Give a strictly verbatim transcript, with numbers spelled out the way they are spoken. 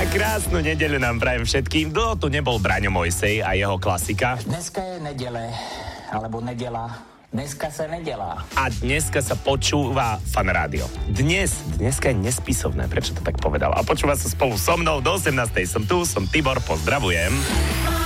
Krásnu nedeľu nám prajem všetkým. Dlho tu nebol Braňo Mojsej a jeho klasika. Dneska je nedele, alebo nedela. Dneska sa nedelá. A dneska sa počúva Fan Rádio. Dnes, dneska je nespisovné. Prečo to tak povedal? A počúva sa spolu so mnou do osemnástej. Som tu, som Tibor, pozdravujem.